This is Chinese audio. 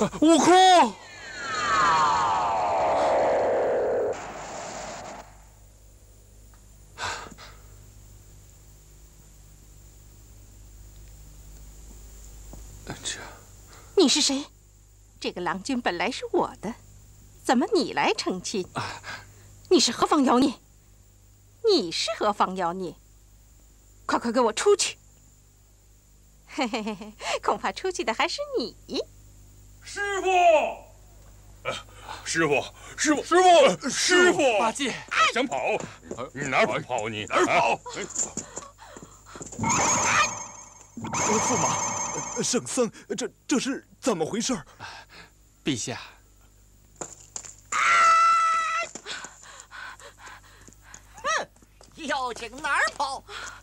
悟空！ 你是谁？这个郎君本来是我的，怎么你来成亲？你是何方妖孽？你是何方妖孽？快给我出去！嘿嘿嘿嘿，恐怕出去的还是你。 师傅，师傅，师傅，师傅，师傅！ 八戒， 想跑？你哪儿跑？你哪儿跑？ 驸马，圣僧，这是怎么回事？ 陛下， 哼，妖精哪儿跑？